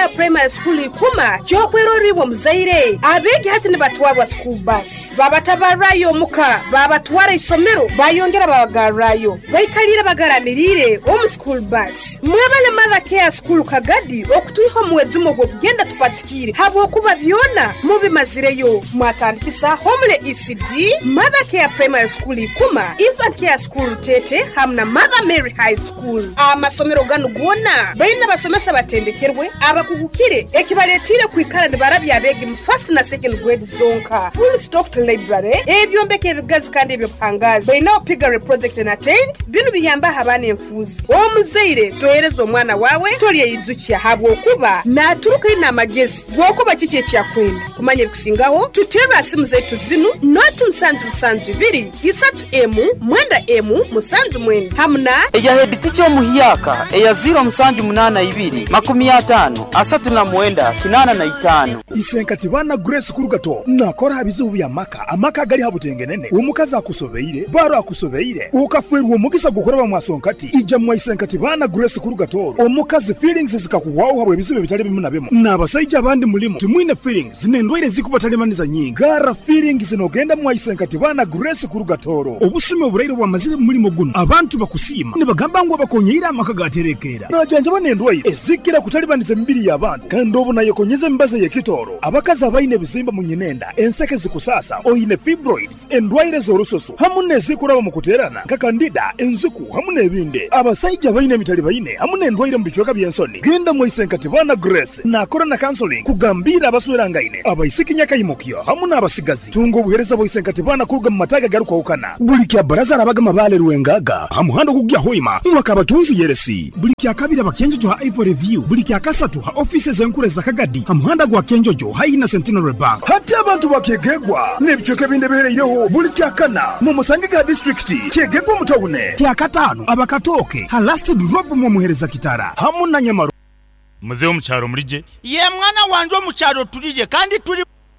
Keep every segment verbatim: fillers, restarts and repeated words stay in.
Care Primary School ikuma jokweroriwo muzaire abegi hati ne batwabwa school bus babatabarayo muka babatwara isomero bayongera babagarayo bayikalira bagaramirire om school bus mwebale Mother Care School kagadi okutuiho mwezi mugo kugenda tupatikire habo kuba byona mubi mazireyo mwatandikisa homle E C D Mother Care Primary School ikuma Infant Care School tete hamna Mother Mary High School amasomero gano gona bayina basomesa batendekerwe abakugukire ekibaletire kwikala ne barabya begi mu first na second grade zonka full stocked library ebyombeke ebigazi kandi ebyo pangazi bayina opigare project and attend bino biyamba habane enfuzi omuzeire toyerezo omwana wawe toliye yizukiya habwo kuba na turuka ina magezi gwokuba kiki ekyakwenda kumanye bikusingaho tutera asimu zetu zinu not msanju msanju biri isatu emu mwenda emu musanju mwenda hamna eya hediti cyo muhiyaka eya zero msanju munana ibiri makumi atano asatu na mwenda kinana na itano isenkati bana Grace kurugato nakora habizubu ya maka amaka gali habutengenene umukaza akusobeire baro akusobeire ukafwerwa mugisa gukora bamwasonkati ija mwa isenkati bana Grace kurugato omukazi feelings zikakuwaho habwe bizibe bitali bimuna bemo nabasayija abandi mulimo timwine feelings nendwire zikubatalемaniza nyingi gara feelings zinogenda mwa isenkati bana Grace kurugatoro obusume oburayiro bwa mazire mulimo guno abantu bakusima ne bagamba ngo bakonyira amaka gaterekera najanja banendwire ezikira kutalibaniza mbiri y'abantu kandi obuna yekonyeze mbaze yekitoro abakaza abayine bizimba munyenenda enseke zikusasa oyine fibroids endwire zorososo hamune zikuraba mukuterana kakandida enziku hamune ebinde abasayija bayine mitali bayine hamune endwire mbichweka byensoni genda mwa isenkati bana Grace nakora na counseling kugambira abaswera ngaine abayisikinya kayimukyo hamune abasigazi tungo buhereza bo isenkati bana kuruga mu mataga garuka ukana buli kya baraza rabaga mabale ruwengaga hamuhando kugya hoima mwaka abatunzi yeresi buli kya kabira bakenjojo ha Ivory View buli kya kasatu ha offices enkure za Kagadi hamuhanda gwa kenjojo ha ina Centenary Bank hata abantu bakegegwa nebichoke binde bereireho buli kya kana mu Musange ga district kegegwa mutawune kya katano abakatoke ha last drop mu muhereza kitara hamuna nyamaro muze omucharo mulije ye mwana wanje omucharo tulije kandi tuli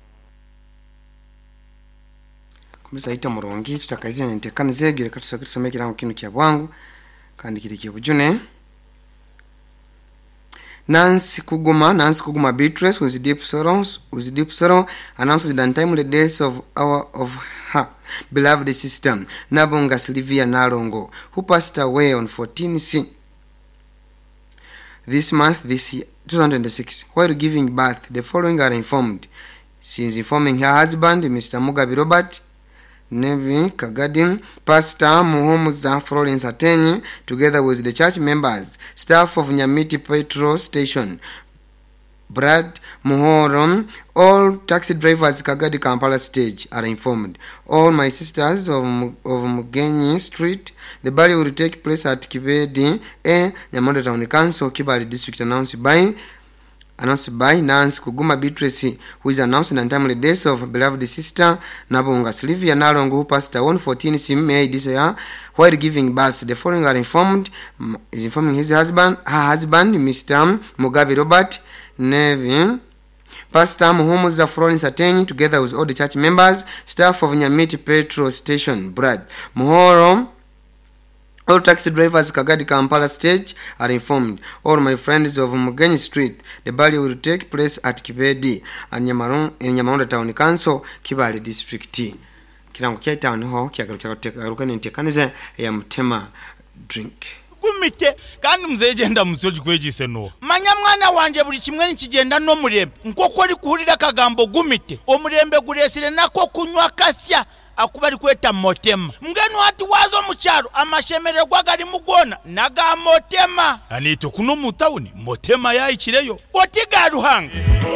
kumisa ita murongi tutakaizene ntekane zegere katusomekera nkinu kya bwangu kandi kiri kye bujune Nancy Kuguma, Nancy Kuguma Beatrice with deep sorrows, with deep sorrow announces the untimely death of our of her beloved sister Nabonga Sylvia Narongo, who passed away on fourteenth C this month, this year, two thousand six. While giving birth, the following are informed. She is informing her husband, Mister Mugabe Robert Nevi Kagadin, Pastor Muhomuza Florence Ateni, together with the church members, staff of Nyamiti Petrol Station, Brad Muhorom, all taxi drivers Kagadi Kampala stage are informed. All my sisters of, of Mugenyi Street, the burial will take place at Kibedi, A, Nyamonde Town Council, Kibali District, announced by announced by Nancy Kuguma Beatrice, who is announcing the untimely death of beloved sister Nabonga Sylvia Narongo, who passed away on fourteenth May this year while giving birth. The following are informed is informing his husband, her husband, Mister Mugabe Robert Nevin, Pastor Muhomuza Florence Ateni, together with all the church members, staff of Nyamiti Petrol Station, Brad Muhoro. All taxi drivers Kagadi Kampala stage are informed. All my friends of Mugenyi Street, the burial will take place at Kibedi and Nyamaron in Nyamonde Town Council, Kibali District. Kirango kya town ho kyagaruka garuka nentekanize ya mutema drink. Gumite kandi muzegenda musoji kwegise no. Manya mwana wanje buri kimwe nikigenda no murembe. Nkoko ari kuhurira kagambo gumite. Omurembe guresire nako kunywa kasya. Akubari kweta motema mgenu hati wazo mucharo amashemererwa gari mugona naga motema anito kuno mutawuni motema ya ikireyo otiga ruhanga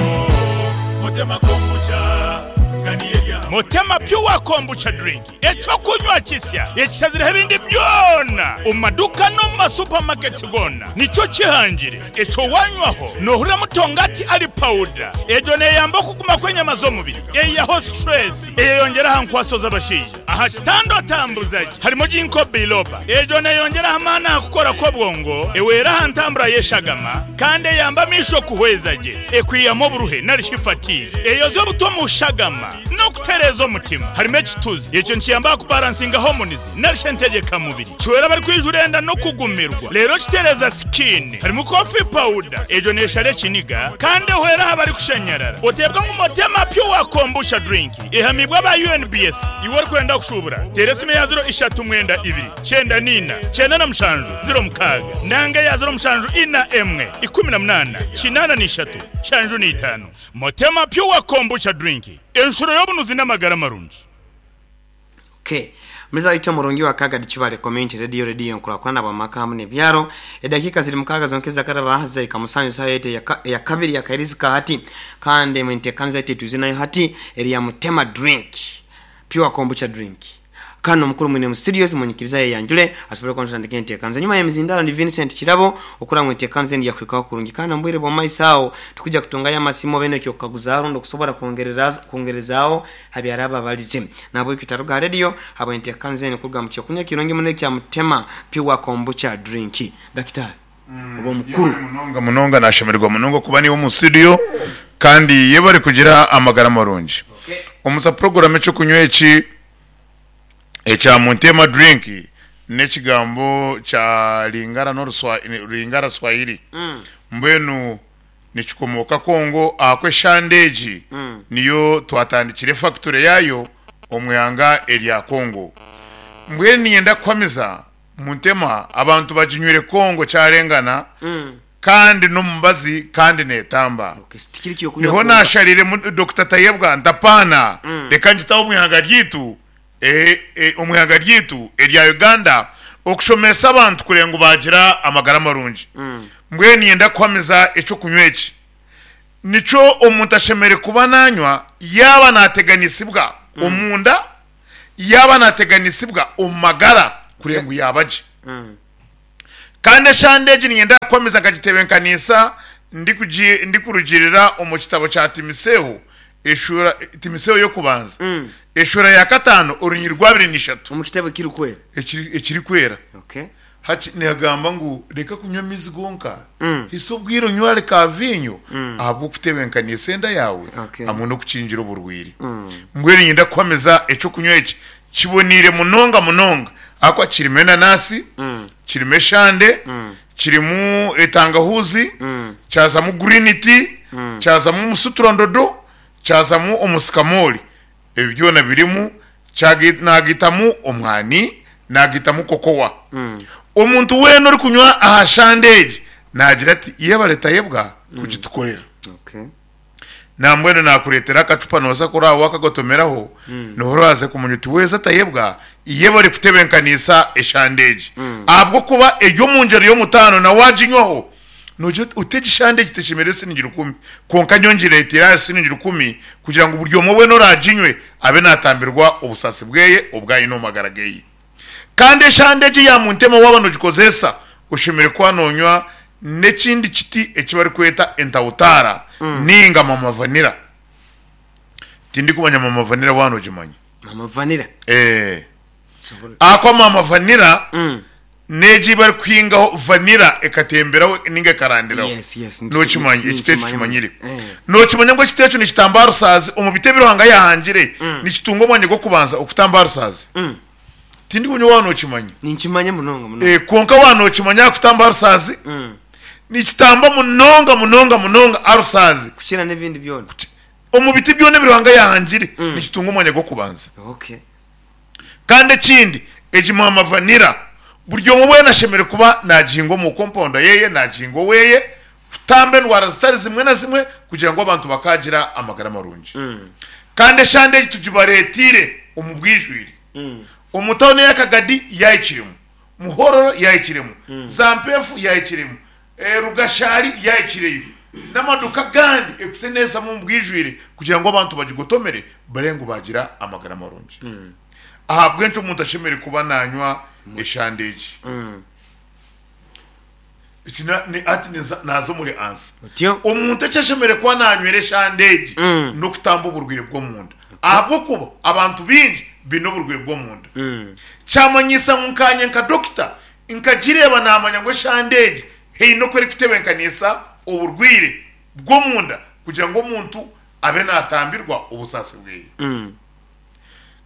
motema kombucha ganiyeya motema pure kombucha drink echo kunywa kisya ekizire bindi byona umaduka no ma supermarket gona nico kihangire echo wanywaho no hura mutongati ali powder ejo ne yamba kuguma kwenya mazo mubiri eya ho stress eyongera hankwasoza abashije aha kitando tambuzaje harimo jinko biloba ejo ne yongera hamana akukora ko bwongo ewera hantambura yeshagama kandi yamba misho kuhwezaje ekwiyamo buruhe nari shifatire eyo zo buto mushagama no kutera n'itereza umutima harimo ekituzi icyo nkiyamba kubaransinga homonizi narishe ntegeka mubiri cyora bari kwijurenda no kugumirwa rero kitereza skin harimo coffee powder ejo neshare kiniga kandi hwera habari kushanyarara otebwa mu motema pyo wa kombucha drink ihamibwa ba U N B S iwor kwenda kushubura teresime ya zero ishatu mwenda ibiri cyenda nina cyenda na mshanju zero mukaga nanga ya zero mshanju ina emwe ikumi na munana kinana nishatu shanju ni itanu motema pyo wa kombucha drink enshuro yobunuzi n'amagara marunji. Okay, mliza ita murongi wa kaga dichibale komenti radio radio nkula kwana ba makamu ne byaro edakika ziri mukaga zonkeza kara bahaza ikamusanyo sayete ya, ka, ya kabiri ya kairizika hati kande mente kanza ite tuzina hati eri ya mutema drink pure kombucha drink kano mukuru mwene mu studios munyikiriza ye yanjule asubira kwa ntandike ente kanza nyuma ya mizindalo ni Vincent Kirabo okura mwete kanza ndi yakwika kurungikana mbwire bo maisao tukujya kutunga ya masimo bene cyo kaguzaro ndo kusobora kongereza kongerezao habyaraba balize nabo ikitaruga radio habo ente kanza ni kuga mcyo kunya kironge muneke ya mutema pure kombucha drink daktari obo mukuru munonga munonga nashemerwa munongo kuba ni wo mu studio kandi ye bari kugira amagara marunji umusa program cyo kunywa iki echa mutema drink nechigambo cha lingara no ruswa lingara swahili mm. mbenu nichikomoka Kongo akwe shandeji mm. niyo twatandikire factory yayo omuyanga elia Kongo mbweni nienda kwamiza mutema abantu bajinywere Kongo cyarengana mm. kandi no mbazi kandi netamba okay, niho nasharire Dr Tayebwa ndapana mm. reka njitaho omuyanga ryitu eh e, omuyanga ryitu erya Uganda okushomesa abantu kurengo bagira amagara marunji mm. mbweni yenda kwamiza eco kunyweki nico omuntu ashemere kubananywa yaba nateganisibwa mm. omunda yaba nateganisibwa omagara kurengo yabaje mm. kandi shandeji nyenda kwamiza ngagitebenkanisa ndi kuji ndi kurugirira omukitabo cha Timotheo eshura Timotheo yo kubanza mm. eshura ya katano urunyirwa bibiri n'eshatu omukitabo kiri kwera ekiri ekiri kwera okay hachi negamba ngu reka kunywa mizigonka mm. hisobwiro nywale ka vinyo mm. abo kutebenkaniye senda yawe okay. amuno kucinjira burwiri mm. mbwere nyenda kwameza eco kunywa iki kibonire munonga munonga akwa kirimena nasi mm. kirime shande mm. kirimu etangahuzi mm. chaza mu green tea mm. chaza mu musuturondodo chaza mu omusikamoli ebyona birimu chagit nagitamu omwani nagitamu kokowa mm. omuntu weno uri kunywa aha shandeji nagira ati yebale Tayebwa mm. kugitukorera okay nambwene nakuretera akacupa noza kora wakagotomeraho mm. nohoroze kumunyuti weza Tayebwa yebale kutebenkanisa eshandeji mm. abwo kuba ejo munjero yo mutano na wajinywaho noje uteji shandeji teshimerese ningira kumi konka nyongire etirasi ningira kumi kugira ngo buryo mo weno rajinywe abe natambirwa obusasi bweye obwayi no magarageye kandi shandeji ya muntema wabano gikozesa ushimire kwanonywa nekindi kiti ekibari kweta entautara mm. ninga mama vanira tindi kubanya mama vanira wano jimanyi mama vanira eh akwa mama vanira mm. neji bari kwinga vanira ekatemberaho ninga karandiraho yes yes no chimanyi ekitecho chimanyire eh. no chimanya ngo ekitecho ni kitambaro sazi omubitebiro hanga yahanjire mm. ni kitungo mwanye go kubanza okutambaro sazi mm. tindi kunyo wano chimanyi ni chimanya munonga munonga eh konka wano chimanya kutambaro sazi mm. ni kitamba munonga munonga munonga arusazi kuchira nebindi byone omubiti byone birwanga yahanjire mm. ni kitungo mwanye go kubanza okay kandi kindi eji mama vanira buryo mubwe nashemere kuba najingo mu compound yeye najingo weye futambe ndwara zitari zimwe na zimwe kugira ngo abantu bakagira amagara marunji mm. kandi shande tujibaretire umubwijwiri mm. umutone yakagadi yayikirimo muhororo yayikirimo mm. zampefu yayikirimo e, rugashari yayikireye namaduka gandi ekuseneza mu mbwijwiri kugira ngo abantu bagigotomere barengo bagira amagara marunji mm. ahabwe nco umuntu ashemere kuba nanywa eshandeji mm. ikina ni ati nazo muri ansa umuntu cyashemere kuba nanywere eshandeji mm. no kutamba uburwire bwo munda ahabwo kuba abantu binji bino burwire bwo munda mm. cyamanyisa nkanye nka doctor inkagireba namanya ngo eshandeji hey no kwere kutebenkanisa uburwire bwo munda kugira ngo umuntu abe natambirwa ubusasi bwe mm.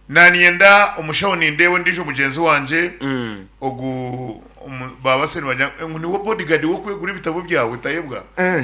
naniyenda umushaho nindewe ndije mugenzi wanje ogu baba se bajya ni wo bodyguard wo kwegura ibitabo byawe tayebwa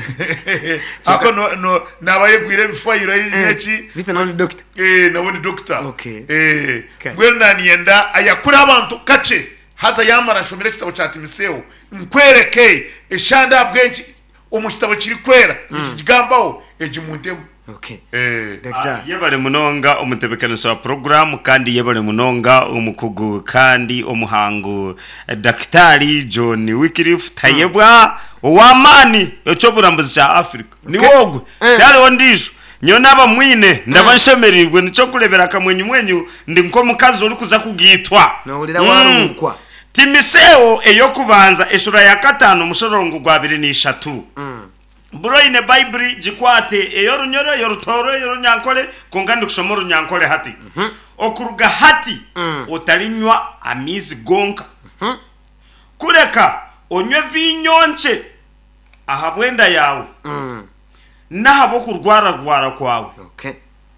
ako no no nabaye gwire bifayira y'iki bita none doctor eh nabone doctor okay eh ngwe naniyenda ayakura abantu kace haza yamara nshomere kitabo cha timiseo nkwereke eshanda bwenci umukitabo kiri kwera iki kigambaho ejimuntemo okay eh doctor yebale munonga umutebekaniso wa program kandi yebale munonga umukugu kandi umuhango daktari John Wycliffe Tayebwa wamani echo burambuzi cha Africa ni wogwe yale wondisho nyo naba mwine ndabanshemerirwe nico kurebera kamwenyu mwenyu ndi nko mukazi uri kuza kugitwa no urira warukwa timiseo eyo kubanza eshura ya katano mushorongo gwa abiri ni eshatu buro ine bible jikwate eyo runyoro yo rutoro yo runyankole kongandi kushomo runyankole hati mm -hmm. okuruga hati mm. otalinywa amizi gonka mm -hmm. kureka onywe vinyonche ahabwenda yawe mm. nahabo kurwara rwara kwawe okay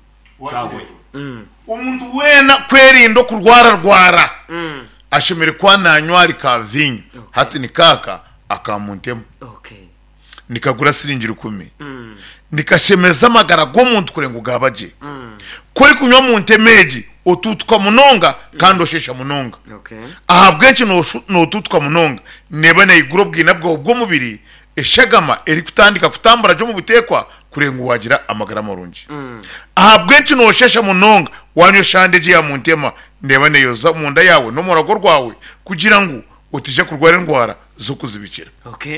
kwawe mm. umuntu wena kwerindo kurwara rwara mm. ashimire kwa nanywari ka vinyo okay. hati nikaka akamuntemo okay nikagura siringira kumi mm. nikashemeza amagara go muntu kurenga ugabaje mm. kuri kunywa mu ntemeji otutwa munonga kandi oshesha munonga okay ahabwenci no no tutwa munonga neba ne iguro bwina bwo bwo mubiri eshagama eri kutandika kutambara jo mu butekwa kurenga wagira amagara marungi mm. ahabwenci no oshesha munonga wanyo shandeje ya muntema neba ne yoza munda yawe no murago rwawe kugira ngo utije kurwara indwara zo kuzibikira okay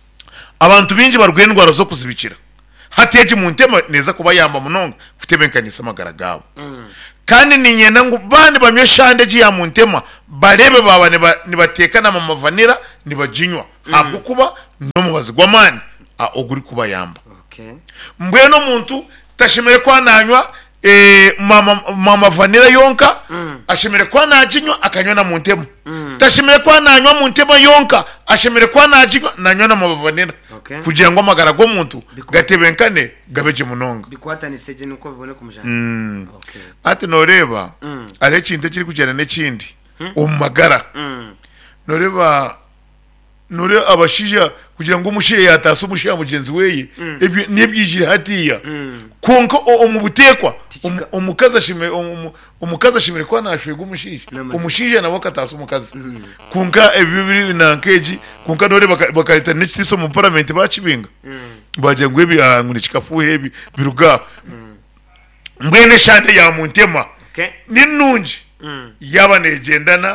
abantu binji barwaye indwara zo kuzibikira hateje mu ntema neza kuba yamba munonga kutebenkanisa amagara gabo mm. kandi ninyenda ngo bandi bamye shandeje ya mu ntema barebe babane nibatekana mu mavanira nibajinywa mm. habwo kuba no mubazi gwamani a oguri kuba yamba okay mbwe no muntu tashimere kwa nanywa eh mama mama vanira yonka mm. ashimere kwa najinywa akanywa na mu ntema mm. tashimere kwa nanywa mu ntema yonka ashimere kwa najinywa nanywa na mavanira okay. kugira ngo amagara go muntu gatebenkane gabeje munonga bikwata ni seje nuko bibone kumujana mm. okay ati noreba mm. ale kinde kiri kujana n'ekindi hmm? umagara mm. noreba nore abashija kugira ngo umushiye yatasa umushiye mugenzi weye mm. ebyo nebyijire hatiya mm. konko o mu butekwa umukaza shime umukaza shimire kwa nashwega umushije umushije nabo katasa umukaza mm. konka ebyo biri nankeji konka nore bakalita n'ekitiso mu parliament bacibinga mm. baje ngo ebi anguni chikafu hebi biruga mm. mbwene shande ya muntema okay. ninunji mm. yabanegendana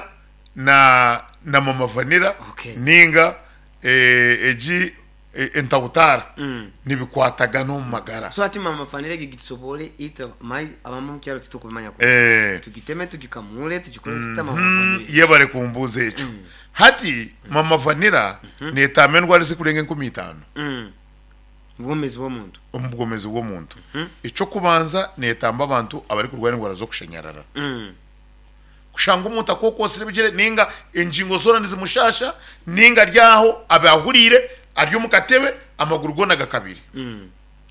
na na mama vanira okay. ninga eh eji e, entawutara mm. nibikwataga no magara so ati mama vanira gigitsobole ita mai abamama mukyaro tutokumanya ko eh tugiteme tugikamure tugikore mm -hmm. sita mama vanira yebare kumbuze ecu mm. hati mama vanira mm -hmm. ne tamenwa ari sikurenge nkumi itanu mm ubwomezi bwo muntu ubwomezi bwo muntu mm -hmm. ico kubanza ne tamba abantu abari kurwana ingwara zo kushenyarara mm kushanga umuntu akoko siribigire ninga injingo zora ndizimushasha ninga ryaho abahurire aryo mukatebe amaguru gona gakabiri mm.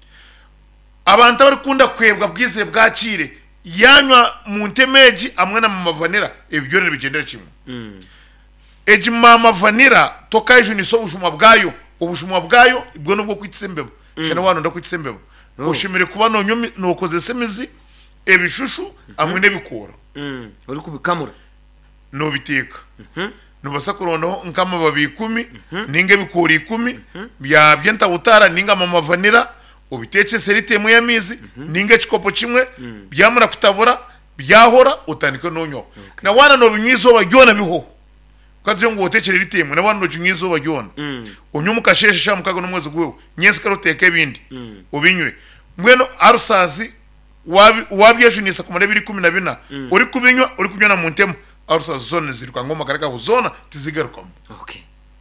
abantu bari kunda kwebwa bwizire bwakire yanywa mu ntemeji amwe na mama vanira ebyo ne bigendera kimwe mm. eji mama vanira tokaje ni so bushuma bwayo ubushuma bwayo ibwo nubwo kwitsembebo mm. shana wano ndakwitsembebo no. ushimire kuba no nyomi nokoze semizi ebishushu mm -hmm. amwe nebikora mm uri kubikamura no biteka mhm no basakurondo nkama babikumi mm -hmm. ninge bikora ikumi mm -hmm. bya byenta utara ninga mama vanira ubitece serite mu yamizi mm -hmm. ninge chikopo kimwe mm -hmm. byamura kutabura byahora utanika nonyo okay. na wana no binywizo bagyona biho kazi ngo utecere ritemu na wana no binywizo bagyona mm unyumuka shesha mukago no mwezi gwewe nyensi karoteke bindi mm ubinywe mweno arusazi wabi wabyeshunisa ku marebiri kumi na bina mm. uri kubinywa uri kunywa na muntemo arusa zone zirwa ngoma kareka kuzona tizigarukamo okay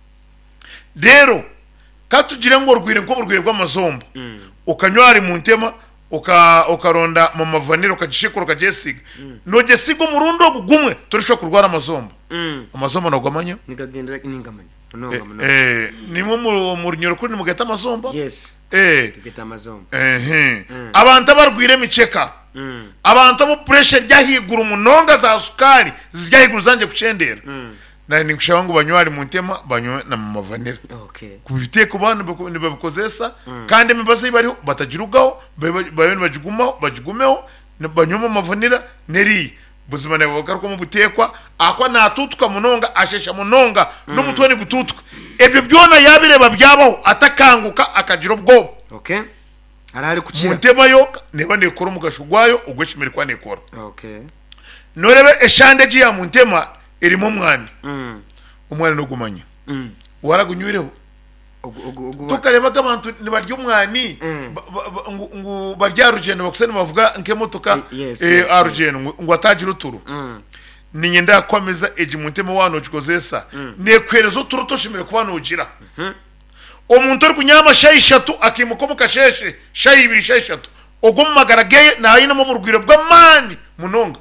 rero katugire ngo rwire ngo rwire rw'amazombo mm. ukanywa ari muntema uka ukaronda mama vanira ukagishikura ukajesiga mm. no gesigo murundo gugumwe turishwa kurwara amazombo mm. amazombo nagwamanya nigagendera iningamanya no eh, eh nimo mu runyoro kuri mugeta amazombo yes eh tugeta amazombo eh mm. abantu abarwire miceka abantu abo pressure ryahigura umunonga za sukari ziryahigura zanje kucendera na ni kushaba ngo banywari mu ntema banywe na mama vanilla okay kubiteko bana nibabikozesa kandi mibase bari batagirugaho bayo bajigumaho bajigumeho banyuma mavanira neri buzima ne bagaruka mu butekwa akwa natutuka munonga ashesha munonga n'umutwe gututuka ebyo byona yabireba byabaho atakanguka akagiro bwo okay arari kucira muntema yo neba ne koro mugashugwayo ugweshimira kwa ne koro okay norebe eshande ji ya muntema irimo mwana mm umwana no gumanya mm waragunywireho tukareba abantu nibaryo umwani ngo barya rugendo bakusene bavuga nke motoka eh arugendo ngo atagira uturu ni nyenda kwameza eji muntema wano chikozesa ne kwerezo turu toshimire kubana ugira omuntu ari kunyama shayi shatu akimukomo kasheshe shayi ibiri shayi shatu ogummagarageye nayi no mu burwiro bw'amani munonga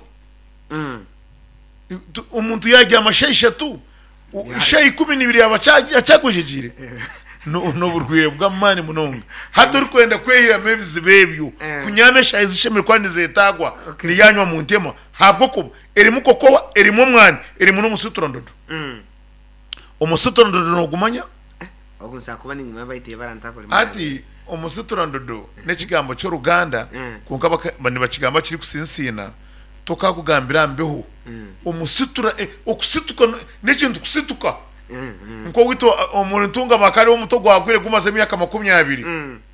umuntu yajya amashayi shatu shayi kumi n'ibiri abacakujijire no no burwire bw'amani munonga hato uri kwenda kwehira mebizi bebyo kunyamesha izishemire kwandi zetagwa niyanywa mu ntema habwo ko erimo kokowa erimo mwana erimo no musuturondodo umusuturondodo no gumanya ogo sakuba ningu mabayite barantapole ati umusuturondodo nekigambo cyo Ruganda kunka bani bakigamba kiri kusinsina tokakugambira mbeho umusutura okusituka nekintu kusituka nko wito umuntu tunga bakari wo muto gwagwire gumaze myaka makumyabiri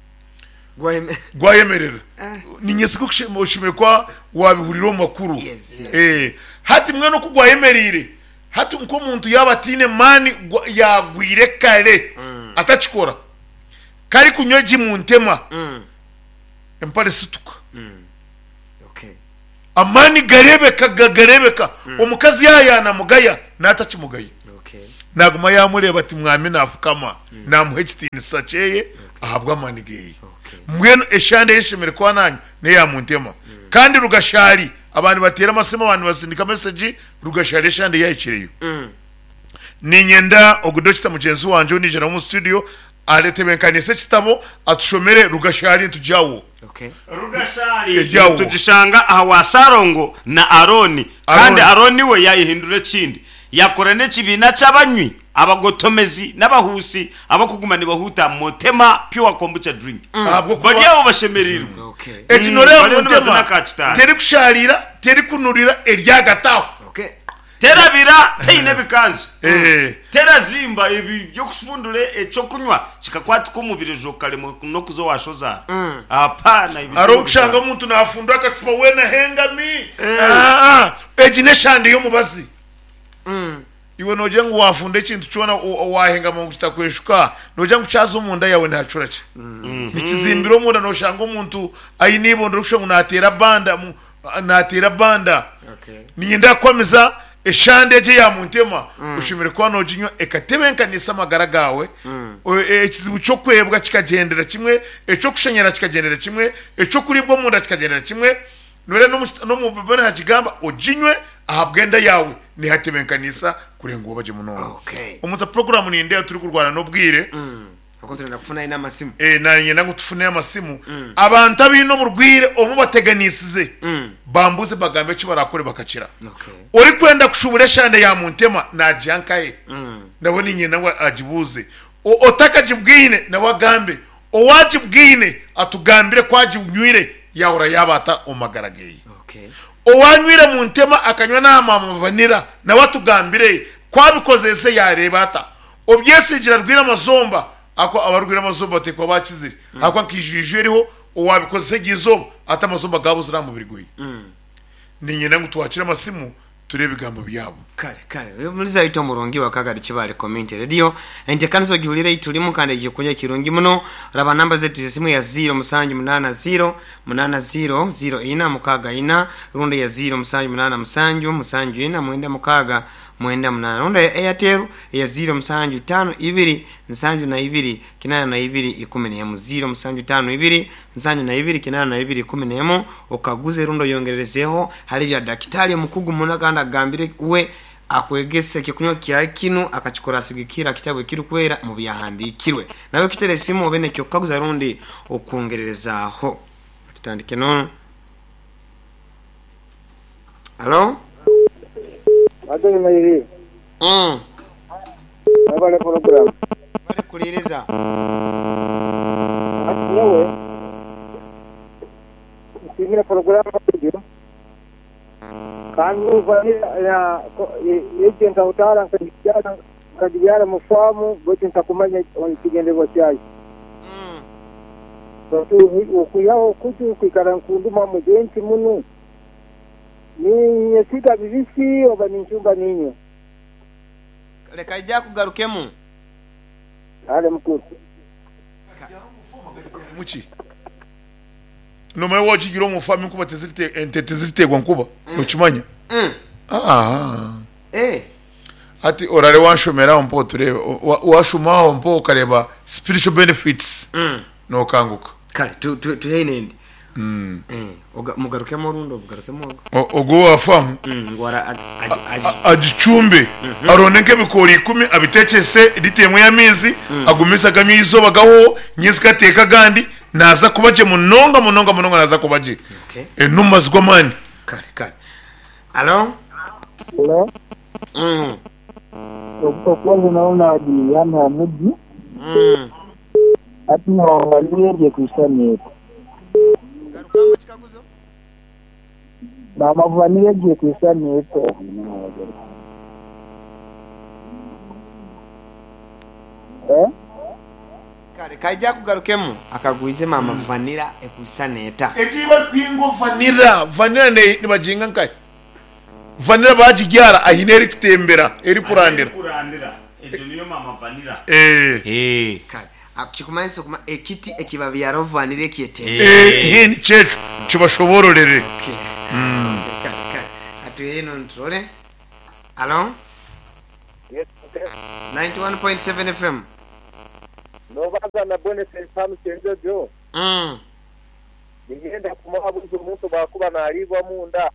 gwayemerera ni nyesiko kushimire kwa wabihuriro makuru eh hati mwe no kugwayemerire hati nko umuntu yabatine mani yagwire kare atachikora kari kunyoji mu ntema empare situka okay amani garebeka garebeka omukazi yayana mugaya natachimugaye naguma yamureba ati mwami nafukama namuhe kitini sacheye ahabwa manigeye mweno eshande yishimire kwa nanyu ne ya muntema kandi rugashari abantu batera amasema abantu basindika message rugashari eshande yayikireyo ni nyenda ogudokita mugenzi wanje unijera mu studio aretebenkanise kitabo atushomere rugashari tujawo okay rugashari tugishanga aha wasarongo na Aroni kandi Aroni we yayihindure kindi yakora n'ekibina cy'abanywi abagotomezi n'abahusi abakugumana bahuta motema pure kombucha drink bari abo bashemerirwa okay ekinore mutema teri kusharira teri kunurira eryagataho okay terabira teine bikanje eh terazimba ibi byo kusufundure eco kunywa kikakwati ko mubire jokale no kuzo washoza apana ibi aro kushanga umuntu nafundura akacupa wena hengami ah ah ejine shandi yo mubazi mm iwe noje ngo wafunde kintu cyona wahenga mu kitakweshuka noje ngo cyaza umunda yawe ntacurace nikizimbiro umunda no shanga umuntu ayinibondo rushongo natera banda natera banda okay niyenda kwamiza eshande je ya muntema ushimire kwa nojinywa ekatebenkanisa magaragawe ekizibu cyo kwebwa kikagendera kimwe eco kushenyera kikagendera kimwe eco kuribwo munda kikagendera kimwe nore no mu bibone hakigamba ojinywe ahabwenda yawe ni hatebenkanisa kurengo baje muno okay umuza program ni ndeye turi kurwana no bwire mm ako turi nakufuna ina masimu eh na nyenda ngutufune amasimu abantu abino mu rwire omu bateganisize bambuze bagambe cyo barakore bakacira okay uri kwenda kushubura shande ya muntema na jankaye ndabona nyina ngo ajibuze o otakajibwine na wagambe o wajibwine atugambire kwaji unywire yaura yabata omagarageye okay owanywira mu ntema akanywa na mama vanira na watugambire kwabikozese yarebata obyesigira rwira mazomba ako abarwira mazomba te kwa bakizire ako nkijijeriho owabikozese gizo ata mazomba gabo zira mu biriguyi ni nyina ngo twakira amasimu turebe bigambo byabo kare kare muri za ito murongi wakagari kibale comment radio ente kanso gihulire itulimo kandi gikunye kirungi muno raba namba zetu simu ya zero musanju munana zero munana zero zero ina mukaga ina rundo ya zero musanju munana musanju musanju ina mwenda mukaga mwenda munana rundo ya Airtel ya zero musanju tano ibiri musanju na ibiri kinana na ibiri ikumi na zero musanju tano ibiri musanju na ibiri kinana na ibiri ikumi na okaguze rundo yongererezeho hari bya daktari mukugu munaganda gambire we akwegese kikunyo kya kinu akachikora sigikira kitabo kiri kwera mu byahandikirwe nawe kitere simu bene cyo kaguza rundi okongererezaho kitandike no Hello? Ate mayiri. Mm. Abale program. Bale kuliriza. Ati yewe. Simira program video. Kangu bali ya yeje ntautara nkajyana nkajyana mufamu bote ntakumanya onigende botyayi. Mm. So tu ukuyaho kutu kwikara nkunduma mugenti muno. Ni yesika bibisi oba ninchumba ninyo. Leka ijja kugarukemu. Ale mkuru. Muchi. No me woji giro mu fami kuba tezirite entezirite gwa nkuba. Ukimanya? Mm. Ah. Eh. Ati orare wanshomera umpo turebe washuma umpo kareba spiritual benefits. Mm. No kanguka. Kale tu tu tu henendi. Mm. Eh, oga mugarukemo rundo mugarukemo. Ogo wafamu. Mm, ngwara agicumbe aroneke bikori ikumi abitekese ritemwe y'amizi agumisa gamizo bagaho nyizika teka gandi naza kubaje munonga munonga munonga naza kubaje. Okay. Enuma zgomani. Kale kale. Hello? Hello? Mm. Okwazo naona adi yana mudi. Mm. Ati no waliye kusanya. Garukama chikaguzo? Mama vaniye je kusanya eto. Eh? Kale kaija kugarukemu akaguize mama vanira ekusaneta. Ejiba kwingo vanira vanira ne nibajinga nkai. Vanira bajigyara ahineri kutembera eri kurandira. Kurandira. Ejo niyo mama vanira. Eh. Eh. Kale akikumanisa kuma ekiti ekibabi yaro vanira kiete. Eh, ni checho kibashobororere. Okay. Mm. Kale kale. Atu yeno ntrole. Hello? Yes. ninety-one point seven F M. No baza na bonus famu chenjo jo. Mm. Nigenda kumuhabuza umuntu bakuba naribwa munda.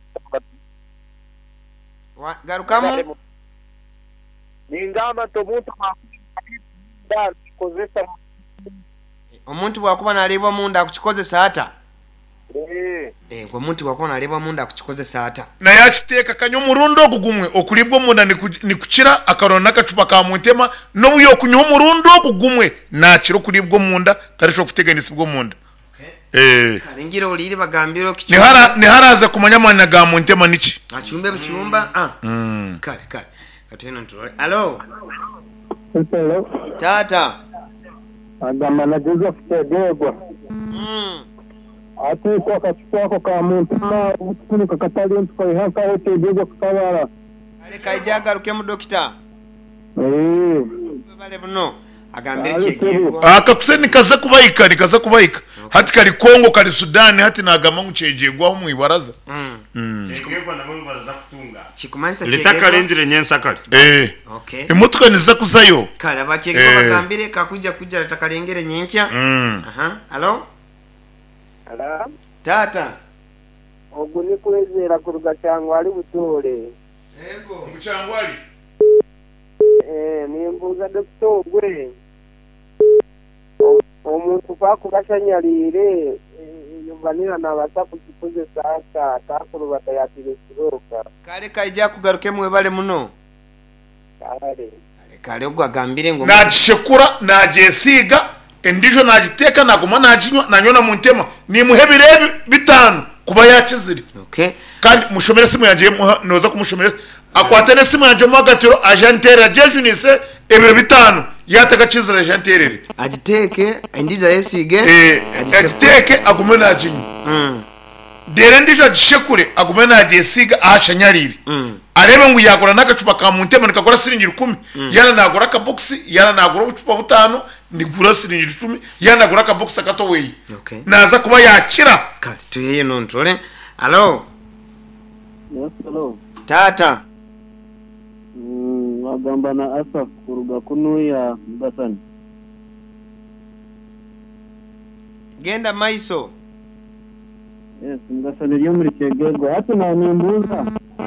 Wa garukamu? Ningama to muntu bakuba kozesa. Omuntu bwakuba nalibwa munda kukikozesa ata. Eh. Eh, kwa muntu bwakuba nalibwa munda kukikozesa ata. Na yakiteka kanyo murundo ogugumwe okulibwa munda ni kukira akarona kacupa ka muntema no buyo kunyo murundo ogugumwe nakiro kulibwa munda tarisho kuteganisibwa munda. Eh. Kalingira oliri bagambiro Ni hara ni haraza kumanya manya ga muntema niki. Achumbe bichumba ah. Mm. Kale kale. Katena ntoro. Hello. Hello. Tata. Agama na Joseph Tegegwa. Mm. Ati kwa kachukua kwa muntu na ukuni kakatali ntu kwa haka wote Tegegwa kukawara. Ale kaijaga rukemu dokita. Eh. Bale buno agambire Tegegwa. Akakuseni kaza kubayika nikaza kubayika. Hati kali Kongo kali Sudani hati nagama mucejegwa mu ibaraza. Mm. Mm. Chekegwa na mwe baraza kutunga. Chikumanisa Litaka lenjire nyensa kali. Eh. Okay. Emotuka niza kuzayo. Kale abakegwa bagambire kakuja kuja litakalengere nyinkya. Mm. Aha. Hello? Ala. Tata. Oguni kwezera kuruga cyangwa ari butore. Ego. Muchangwali. Eh, nimbuza doctor gwe. Omuntu bakubashanyarire yumvanira nabasa kukipuze sasa takuru batayatire siroka. Kale kaija kugaruke mwe bale muno. Kale. Kale ogwa gambire ngo Najishekura najesiga endisho najiteka naguma najinywa nanyona muntema ni muhebire bitanu kuba yakiziri. Okay. Kandi mushomere simu yanje noza kumushomere akwatene simu yanje magatiro agentera jejunise ebiro bitanu yataka kizira agenterere agiteke endiza yesige eh agiteke agume najinywa. Mm. Dere ndisho agishekure agume najesiga ahashanyarire. Mm. Arebe ngo yagura nakacupa ka muntema nikagura siringi kumi. Mm. Yana nagura ka box yana nagura ucupa butanu nigura siringi kumi yana nagura ka box akatowe. Okay. Naza kuba yakira. Kale tuyeye nontole. Hello. Yes, hello. Tata. Mm, agamba na Asaf kuruga kunuya Mbasani. Genda maiso. Yes, Mbasani ryo muri Tegegwa. Ati na nimbuza.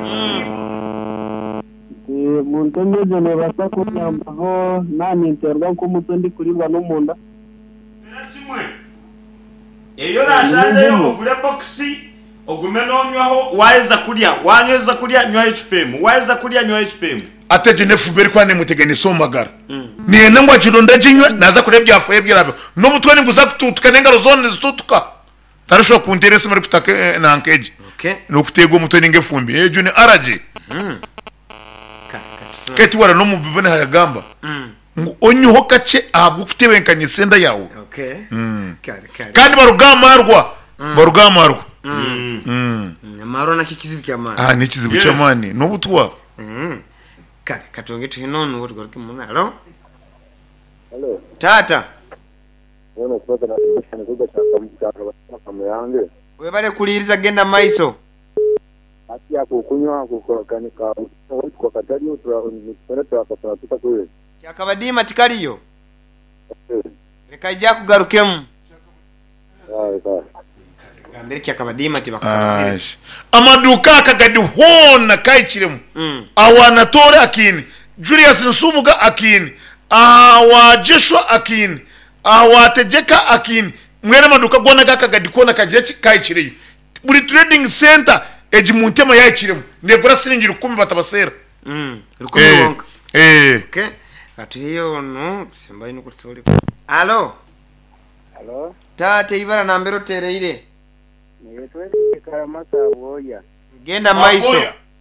Eh, muntu nyeje ne basa kunyambaho nani nterwa ko mutondi kuribwa no munda. Birachimwe. Eyo rashanje yo mugure boxi ogume nonywaho waweza kurya wanyeza kurya nywa H P M waweza kurya nywa H P M ateje nefuberi kwa ne mutegeni somagara niye nangwa jironda jinywe naza kurebya afuye byirabo no mutwe ninguza kututuka nengaro zone zitutuka tarasho kunterese muri kutaka nankeje okay no kutego mutwe ningefumbi ejo ni araje mm kati wara no mubibone hayagamba mm onyuho kace agukutebenkanye senda yawo okay mm kare kare kandi barugamarwa barugamarwa mm mm amaro na kikizibu cyamani ah ni kizibu cyamani no butwa mm kare katonge tuhinono wotu garuke munalo Hello. Tata Wono kwata na mission kuga chaka mchaka kama yange. we bale kuliriza genda maiso Ati yako kunywa kukokanika kwa katari utra nipeleta hapa kwa tupa kule. cyakabadima tikaliyo reka ijya kugarukemu Ah, sawa. gambere cyakabadima tibakaruzire Ash. amaduka akagadi hona kayikiremu mm awana tore akini Julius Nsumuga akini awa Joshua akini awa Tegeka akini mwene maduka gona gakagadi kona kajechi kayikireye buri trading center eji muntema yayikiremu negura siringira kumi batabasera mm rukumi wonka eh okay ati hiyo no semba ino kutsole allo Hello. tate ibara nambero tereire Ni twende karamasa boya. genda maiso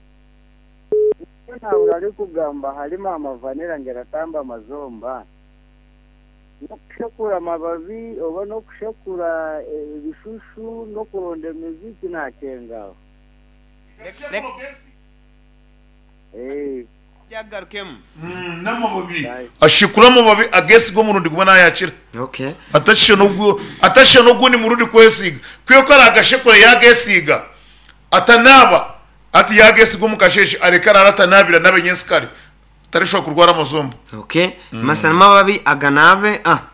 Kana urali kugamba halima amavanira ngeratamba mazomba. Nokushakura mababi oba nokushakura ibishushu no kuronda muziki nakengaho. Eh, jagarukemu mm namababi ashikura amababi agesi go murundi kubona yakira okay atashe no atashe no guni murundi kwesiga kwiyo kara agashekura yagesiga atanaba ati yagesi go mukasheshe arekara aratanabira nabe nyenskari tarisho kurwara amazombo okay masana mababi aganabe ah